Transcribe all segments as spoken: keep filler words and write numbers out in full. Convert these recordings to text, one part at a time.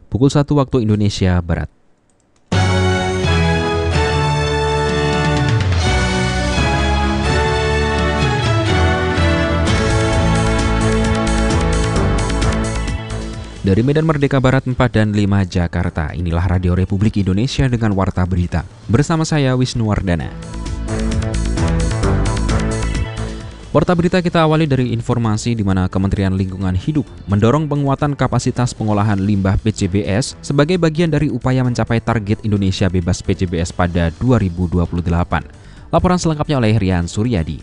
pukul satu waktu Indonesia Barat. Dari Medan Merdeka Barat empat dan lima Jakarta, inilah Radio Republik Indonesia dengan Warta Berita. Bersama saya Wisnu Wardana. Warta Berita kita awali dari informasi di mana Kementerian Lingkungan Hidup mendorong penguatan kapasitas pengolahan limbah P C B S sebagai bagian dari upaya mencapai target Indonesia bebas P C B S pada dua ribu dua puluh delapan. Laporan selengkapnya oleh Rian Suryadi.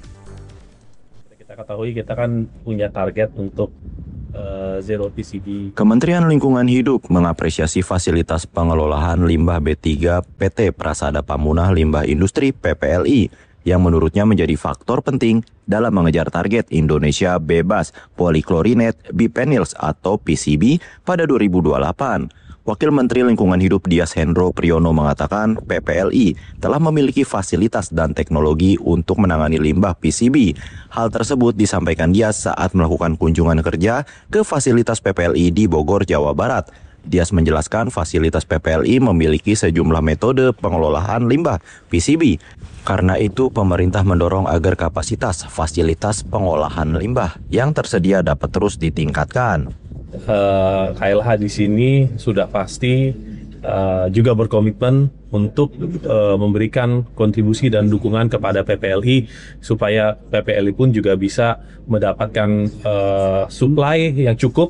Kita ketahui kita kan punya target untuk Zero P C B. Kementerian Lingkungan Hidup mengapresiasi fasilitas pengelolaan limbah B tiga P T Prasada Pamunah Limbah Industri P P L I yang menurutnya menjadi faktor penting dalam mengejar target Indonesia bebas poliklorinat biphenyls atau P C B pada dua ribu dua puluh delapan. Wakil Menteri Lingkungan Hidup Dias Hendro Priyono mengatakan P P L I telah memiliki fasilitas dan teknologi untuk menangani limbah P C B. Hal tersebut disampaikan Dias saat melakukan kunjungan kerja ke fasilitas P P L I di Bogor, Jawa Barat. Dias menjelaskan fasilitas P P L I memiliki sejumlah metode pengelolaan limbah P C B. Karena itu, pemerintah mendorong agar kapasitas fasilitas pengolahan limbah yang tersedia dapat terus ditingkatkan. Uh, K L H di sini sudah pasti uh, juga berkomitmen untuk uh, memberikan kontribusi dan dukungan kepada P P L I supaya P P L I pun juga bisa mendapatkan uh, supply yang cukup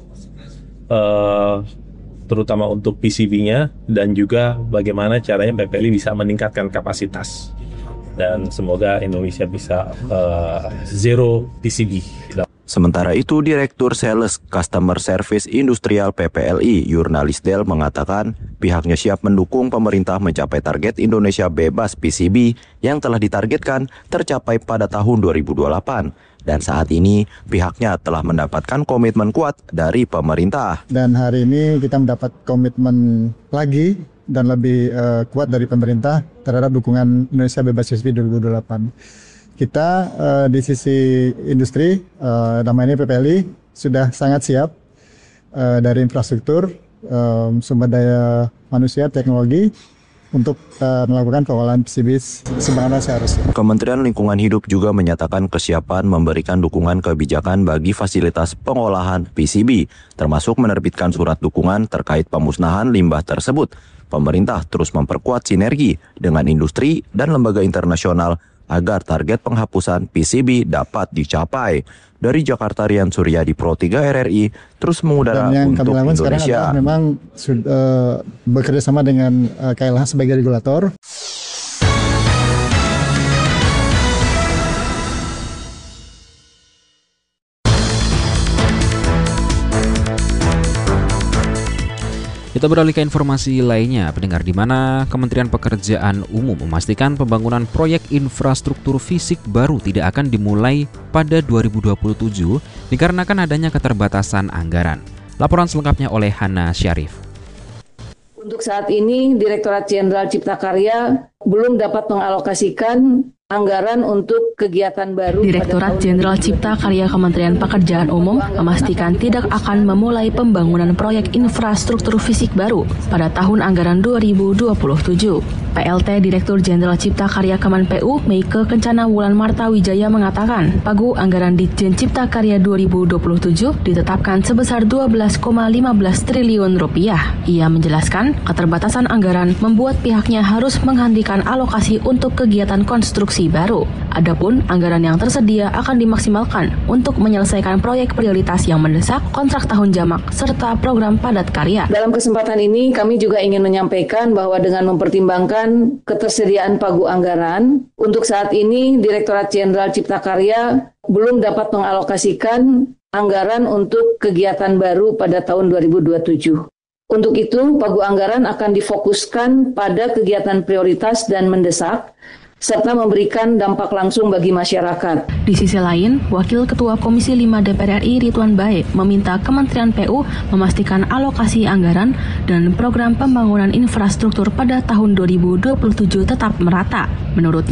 uh, terutama untuk P C B-nya dan juga bagaimana caranya P P L I bisa meningkatkan kapasitas dan semoga Indonesia bisa uh, zero P C B. Sementara itu, Direktur Sales Customer Service Industrial P P L I, Yurnalisdel, mengatakan pihaknya siap mendukung pemerintah mencapai target Indonesia bebas P C B yang telah ditargetkan tercapai pada tahun dua ribu dua puluh delapan. Dan saat ini, pihaknya telah mendapatkan komitmen kuat dari pemerintah. Dan hari ini kita mendapat komitmen lagi dan lebih uh, kuat dari pemerintah terhadap dukungan Indonesia bebas P C B dua ribu dua puluh delapan. Kita uh, di sisi industri, uh, namanya P P L I, sudah sangat siap uh, dari infrastruktur, um, sumber daya manusia, teknologi untuk uh, melakukan pengolahan P C B sebagaimana seharusnya. Kementerian Lingkungan Hidup juga menyatakan kesiapan memberikan dukungan kebijakan bagi fasilitas pengolahan P C B, termasuk menerbitkan surat dukungan terkait pemusnahan limbah tersebut. Pemerintah terus memperkuat sinergi dengan industri dan lembaga internasional agar target penghapusan P C B dapat dicapai. Dari Jakarta, Rian Suryadi, Pro tiga R R I, terus mengudara untuk Indonesia. Memang sudah uh, bekerja sama dengan uh, K L H sebagai regulator. Kita beralih ke informasi lainnya, pendengar, di mana Kementerian Pekerjaan Umum memastikan pembangunan proyek infrastruktur fisik baru tidak akan dimulai pada dua ribu dua puluh tujuh dikarenakan adanya keterbatasan anggaran. Laporan selengkapnya oleh Hana Syarif. Untuk saat ini, Direktorat Jenderal Cipta Karya belum dapat mengalokasikan anggaran untuk kegiatan baru. Direktorat Jenderal Cipta Karya Kementerian Pekerjaan Umum memastikan tidak akan memulai pembangunan proyek infrastruktur fisik baru pada tahun anggaran dua ribu dua puluh tujuh. P L T Direktur Jenderal Cipta Karya Kemen P U, Meike Kencana Wulan Marta Wijaya mengatakan, pagu anggaran Ditjen Cipta Karya dua ribu dua puluh tujuh ditetapkan sebesar dua belas koma lima belas triliun rupiah. Ia menjelaskan, keterbatasan anggaran membuat pihaknya harus menghentikan alokasi untuk kegiatan konstruksi baru. Adapun anggaran yang tersedia akan dimaksimalkan untuk menyelesaikan proyek prioritas yang mendesak, kontrak tahun jamak, serta program padat karya. Dalam kesempatan ini, kami juga ingin menyampaikan bahwa dengan mempertimbangkan ketersediaan pagu anggaran, untuk saat ini Direktorat Jenderal Cipta Karya belum dapat mengalokasikan anggaran untuk kegiatan baru pada tahun dua ribu dua puluh tujuh. Untuk itu, pagu anggaran akan difokuskan pada kegiatan prioritas dan mendesak, serta memberikan dampak langsung bagi masyarakat. Di sisi lain, Wakil Ketua Komisi lima D P R R I Ridwan Bae meminta Kementerian P U memastikan alokasi anggaran dan program pembangunan infrastruktur pada tahun dua ribu dua puluh tujuh tetap merata. Menurutnya,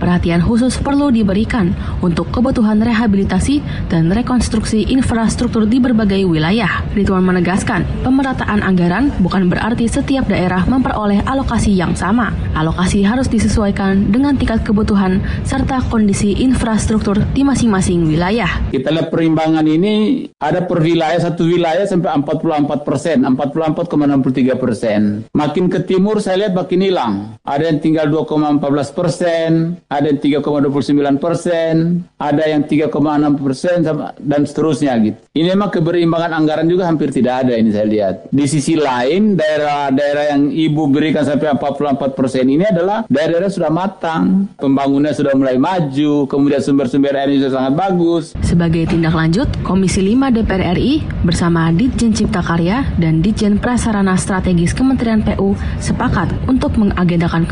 perhatian khusus perlu diberikan untuk kebutuhan rehabilitasi dan rekonstruksi infrastruktur di berbagai wilayah. Ridwan menegaskan, pemerataan anggaran bukan berarti setiap daerah memperoleh alokasi yang sama. Alokasi harus disesuaikan dengan tingkat kebutuhan serta kondisi infrastruktur di masing-masing wilayah. Kita lihat perimbangan ini ada per wilayah, satu wilayah sampai empat puluh empat persen, empat puluh empat koma enam puluh tiga persen. Makin ke timur saya lihat makin hilang. Ada yang tinggal dua koma empat belas persen, ada yang tiga koma dua puluh sembilan persen, ada yang tiga koma enam persen dan seterusnya gitu. Ini memang keberimbangan anggaran juga hampir tidak ada ini saya lihat. Di sisi lain, daerah-daerah yang Ibu berikan sampai empat puluh empat persen ini adalah daerah-daerah sudah matang, pembangunan sudah mulai maju, kemudian sumber-sumber air sudah sangat bagus. Sebagai tindak lanjut, Komisi lima D P R R I bersama Ditjen Cipta Karya dan Ditjen Prasarana Strategis Kementerian P U sepakat untuk mengagendakan